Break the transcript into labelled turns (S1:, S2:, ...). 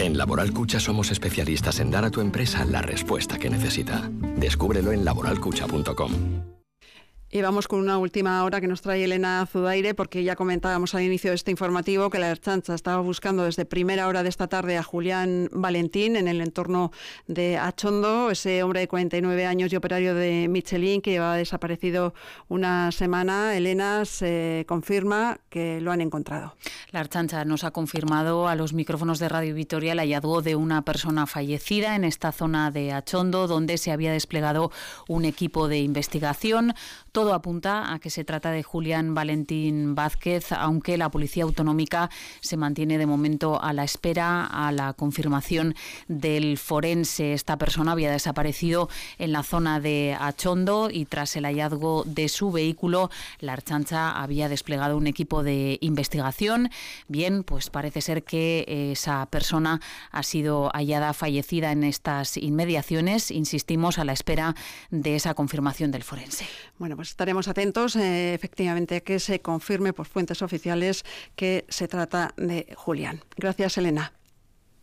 S1: En Laboral Cucha somos especialistas en dar a tu empresa la respuesta que necesita. Descúbrelo en laboralcucha.com.
S2: Y vamos con una última hora que nos trae Elena Zudaire, porque ya comentábamos al inicio de este informativo que la Ertzaintza estaba buscando desde primera hora de esta tarde a Julián Valentín en el entorno de Atxondo, ese hombre de 49 años y operario de Michelin que llevaba desaparecido una semana. Elena, se confirma que lo han encontrado.
S3: La Ertzaintza nos ha confirmado a los micrófonos de Radio Vitoria el hallazgo de una persona fallecida en esta zona de Atxondo, donde se había desplegado un equipo de investigación. Todo apunta a que se trata de Julián Valentín Vázquez, aunque la Policía Autonómica se mantiene de momento a la espera a la confirmación del forense. Esta persona había desaparecido en la zona de Atxondo y tras el hallazgo de su vehículo, la Ertzaintza había desplegado un equipo de investigación. Bien, pues parece ser que esa persona ha sido hallada fallecida en estas inmediaciones. Insistimos a la espera de esa confirmación del forense.
S2: Bueno, pues estaremos atentos, efectivamente, a que se confirme por fuentes oficiales que se trata de Julián. Gracias, Elena.